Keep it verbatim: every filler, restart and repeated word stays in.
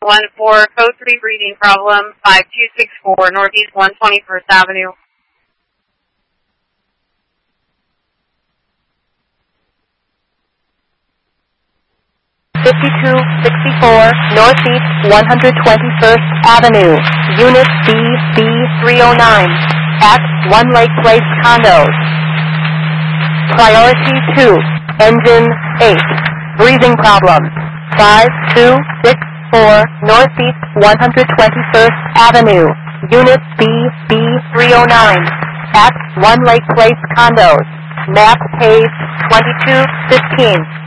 one four, code three breathing problem, five two six four, Northeast one hundred twenty-first Avenue. fifty-two sixty-four, Northeast one hundred twenty-first Avenue, Unit B B three oh nine, at One Lake Place Condos. Priority two, Engine eight, breathing problem, five two six four, Northeast one hundred twenty-first Avenue, Unit B B three oh nine, at One Lake Place Condos. Map page twenty-two fifteen.